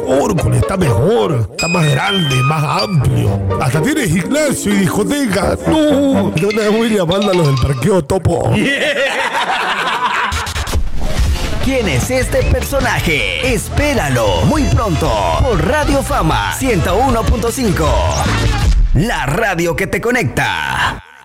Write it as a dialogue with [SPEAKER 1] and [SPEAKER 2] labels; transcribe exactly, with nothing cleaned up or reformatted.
[SPEAKER 1] Córcoli está mejor, está más grande, más amplio. Hasta tiene gimnasio y discoteca. No, yo me voy llamando a los del parqueo Topo.
[SPEAKER 2] ¿Quién es este personaje? Espéralo muy pronto por Radio Fama ciento uno punto cinco. La radio que te conecta.